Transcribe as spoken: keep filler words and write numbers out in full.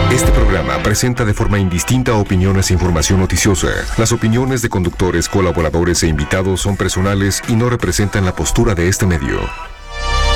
Este programa presenta de forma indistinta opiniones e información noticiosa. Las opiniones de conductores, colaboradores e invitados son personales y no representan la postura de este medio.